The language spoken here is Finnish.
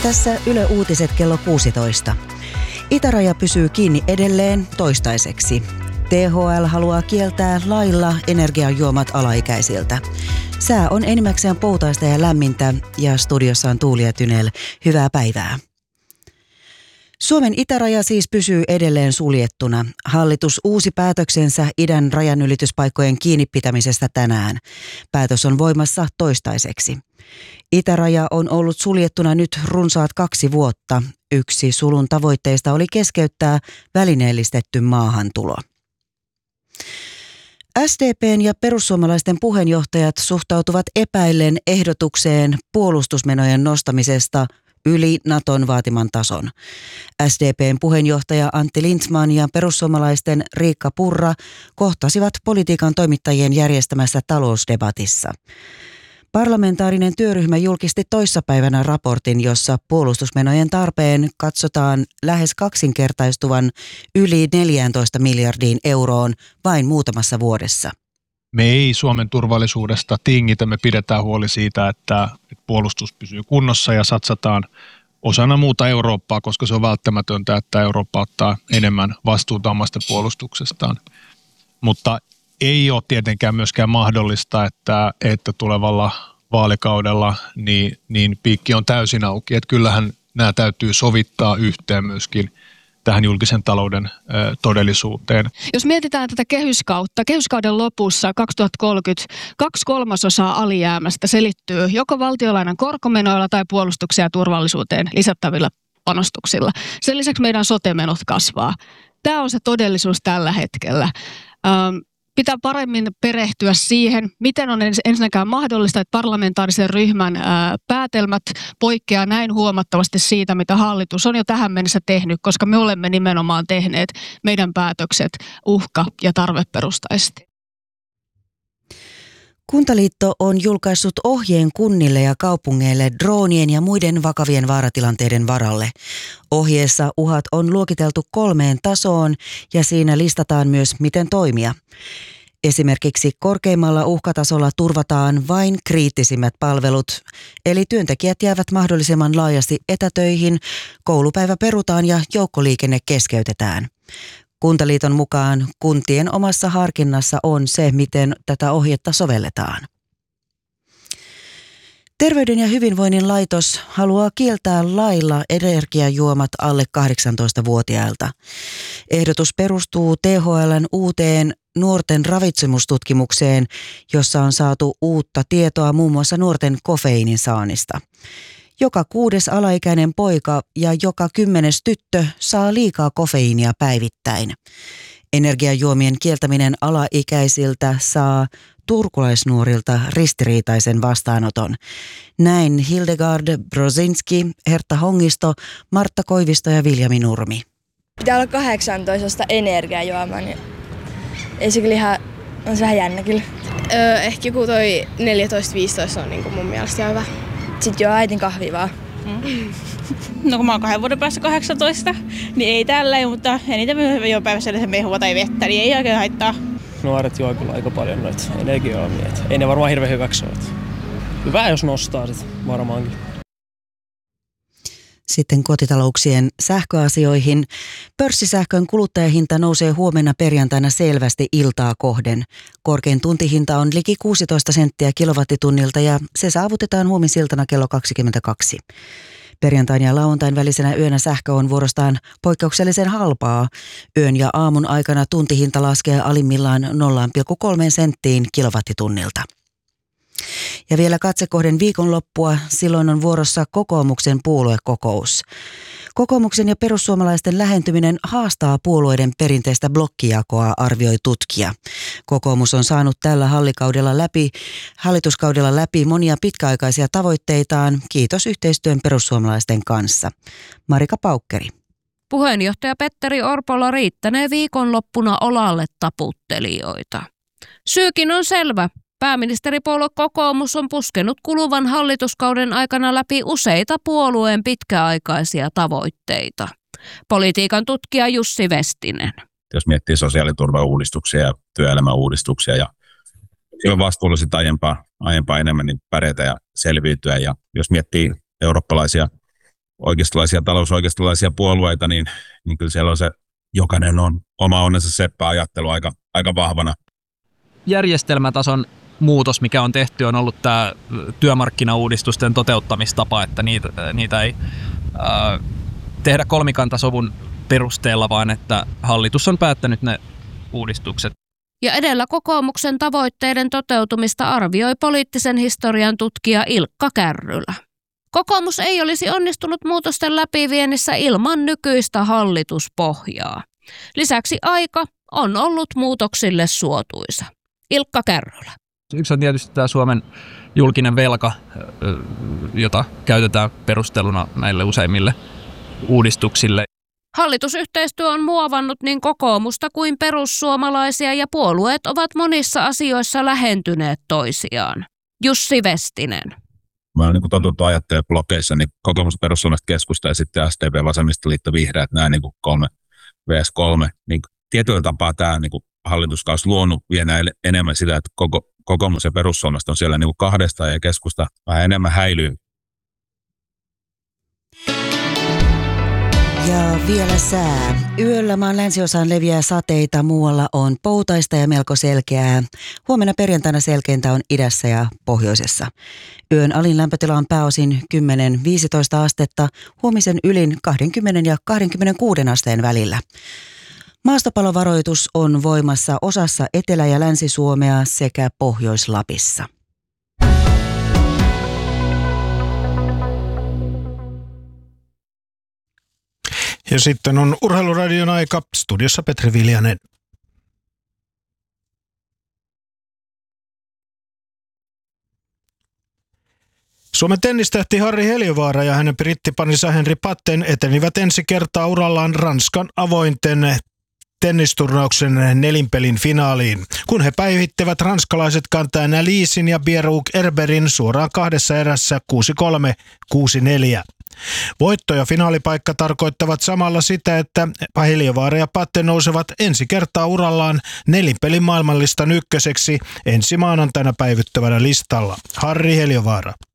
Tässä Yle Uutiset kello 16. Itäraja pysyy kiinni edelleen toistaiseksi. THL haluaa kieltää lailla energiajuomat alaikäisiltä. Sää on enimmäkseen poutaista ja lämmintä ja studiossa on Tuuli ja Tynel. Hyvää päivää. Suomen itäraja siis pysyy edelleen suljettuna. Hallitus uusi päätöksensä idän rajanylityspaikkojen kiinnipitämisestä tänään. Päätös on voimassa toistaiseksi. Itäraja on ollut suljettuna nyt runsaat 2 vuotta. Yksi sulun tavoitteista oli keskeyttää välineellistetty maahantulo. SDP:n ja perussuomalaisten puheenjohtajat suhtautuvat epäillen ehdotukseen puolustusmenojen nostamisesta yli Naton vaatiman tason. SDP:n puheenjohtaja Antti Lindtman ja perussuomalaisten Riikka Purra kohtasivat politiikan toimittajien järjestämässä talousdebatissa. Parlamentaarinen työryhmä julkisti toissapäivänä raportin, jossa puolustusmenojen tarpeen katsotaan lähes kaksinkertaistuvan yli 14 miljardiin euroon vain muutamassa vuodessa. Me ei Suomen turvallisuudesta tingitä, me pidetään huoli siitä, että puolustus pysyy kunnossa ja satsataan osana muuta Eurooppaa, koska se on välttämätöntä, että Eurooppa ottaa enemmän vastuuta omasta puolustuksestaan. Mutta ei ole tietenkään myöskään mahdollista, että tulevalla vaalikaudella niin piikki on täysin auki. Että kyllähän nämä täytyy sovittaa yhteen myöskin tähän julkisen talouden todellisuuteen. Jos mietitään tätä kehyskauden lopussa 2030 2/3 alijäämästä selittyy joko valtiolainan korkomenoilla tai puolustukseen ja turvallisuuteen lisättävillä panostuksilla. Sen lisäksi meidän sote-menot kasvaa. Tämä on se todellisuus tällä hetkellä. Pitää paremmin perehtyä siihen, miten on ensinnäkään mahdollista, että parlamentaarisen ryhmän päätelmät poikkeaa näin huomattavasti siitä, mitä hallitus on jo tähän mennessä tehnyt, koska me olemme nimenomaan tehneet meidän päätökset uhka- ja tarveperustaisesti. Kuntaliitto on julkaissut ohjeen kunnille ja kaupungeille droonien ja muiden vakavien vaaratilanteiden varalle. Ohjeessa uhat on luokiteltu 3 tasoon ja siinä listataan myös, miten toimia. Esimerkiksi korkeimmalla uhkatasolla turvataan vain kriittisimmät palvelut, eli työntekijät jäävät mahdollisimman laajasti etätöihin, koulupäivä perutaan ja joukkoliikenne keskeytetään. Kuntaliiton mukaan kuntien omassa harkinnassa on se, miten tätä ohjetta sovelletaan. Terveyden ja hyvinvoinnin laitos haluaa kieltää lailla energiajuomat alle 18-vuotiailta. Ehdotus perustuu THL:n uuteen nuorten ravitsemustutkimukseen, jossa on saatu uutta tietoa muun muassa nuorten kofeiinin saannista. Joka 6. alaikäinen poika ja joka 10. tyttö saa liikaa kofeiinia päivittäin. Energiajuomien kieltäminen alaikäisiltä saa turkulaisnuorilta ristiriitaisen vastaanoton. Näin Hildegard Brozinski, Hertta Hongisto, Martta Koivisto ja Viljami Nurmi. Pitää olla 18 energiajuomaa, niin ei se kyllä ihan, on se vähän jännä kyllä. Ehkä joku toi 14-15 on niin mun mielestä ihan hyvä. Sitten juo äitin kahvia vaan. No kun mä oon 2 vuoden päässä 18, niin ei tälleen, mutta eniten jo päivässä yleensä mehua tai vettä, niin ei oikein haittaa. Nuoret juo kyllä aika paljon noita energiajuomia. Ei ne varmaan hirveän hyväksi ole. Hyvä jos nostaa sit varmaankin. Sitten kotitalouksien sähköasioihin. Pörssisähkön kuluttajahinta nousee huomenna perjantaina selvästi iltaa kohden. Korkein tuntihinta on liki 16 senttiä kilowattitunnilta ja se saavutetaan huomisiltana kello 22. Perjantain ja lauantain välisenä yönä sähkö on vuorostaan poikkeuksellisen halpaa. Yön ja aamun aikana tuntihinta laskee alimmillaan 0,3 senttiin kilowattitunnilta. Ja vielä katsekohden viikonloppua, silloin on vuorossa kokoomuksen puoluekokous. Kokoomuksen ja perussuomalaisten lähentyminen haastaa puolueiden perinteistä blokkijakoa, arvioi tutkija. Kokoomus on saanut tällä hallituskaudella läpi monia pitkäaikaisia tavoitteitaan, kiitos yhteistyön perussuomalaisten kanssa. Marika Paukkeri. Puheenjohtaja Petteri Orpolla riittänee viikonloppuna olalle taputtelijoita. Syykin on selvä. Pääministeripuolue kokoomus on puskenut kuluvan hallituskauden aikana läpi useita puolueen pitkäaikaisia tavoitteita. Politiikan tutkija Jussi Vestinen. Jos miettii sosiaaliturvauudistuksia ja työelämäuudistuksia ja silloin vastuulliset aiempaa enemmän, niin pärjätä ja selviytyä. Ja jos miettii eurooppalaisia oikeistolaisia, talousoikeistolaisia puolueita, niin kyllä siellä on se, jokainen on oma onnensa seppä ajattelu aika vahvana. Järjestelmätason muutos, mikä on tehty, on ollut tämä työmarkkinauudistusten toteuttamistapa, että niitä ei tehdä kolmikantasovun perusteella, vaan että hallitus on päättänyt ne uudistukset. Ja edellä kokoomuksen tavoitteiden toteutumista arvioi poliittisen historian tutkija Ilkka Kärrylä. Kokoomus ei olisi onnistunut muutosten läpiviennissä ilman nykyistä hallituspohjaa. Lisäksi aika on ollut muutoksille suotuisa. Ilkka Kärrylä. Yksi on tietysti tämä Suomen julkinen velka, jota käytetään perusteluna näille useimmille uudistuksille. Hallitusyhteistyö on muovannut niin kokoomusta kuin perussuomalaisia ja puolueet ovat monissa asioissa lähentyneet toisiaan. Jussi Vestinen. Mä olen totuttu ajattelemaan blokeissa, niin kokoomus, perussuomalaiset, keskusta ja sitten SDP, vasemmistoliitto, vihreät, nämä 3 vs 3. Niin tietyllä tapaa tämä hallituskausi luonut vielä enemmän sitä, että kokoomus ja perussuomalaiset on siellä kahdesta ja keskusta vähän enemmän häilyy. Ja vielä sää. Yöllä maan länsiosaan leviää sateita, muualla on poutaista ja melko selkeää. Huomenna perjantaina selkeintä on idässä ja pohjoisessa. Yön alin lämpötila on pääosin 10-15 astetta, huomisen ylin 20 ja 26 asteen välillä. Maastopalovaroitus on voimassa osassa Etelä- ja Länsi-Suomea sekä Pohjois-Lapissa. Ja sitten on Urheiluradion aika. Studiossa Petri Viljanen. Suomen tennistähti Harri Heliövaara ja hänen brittiparinsa Henri Patten etenivät ensi kertaa urallaan Ranskan avointen tennisturnauksen nelinpelin finaaliin, kun he päivittävät ranskalaiset Quentin Nalisin ja Pierre-Hugues Herberin suoraan 2 erässä 6-3, 6-4. Voitto ja finaalipaikka tarkoittavat samalla sitä, että Heliövaara ja Patten nousevat ensi kertaa urallaan nelinpelin maailmanlistan ykköseksi ensi maanantaina päivyttävällä listalla. Harri Heliövaara.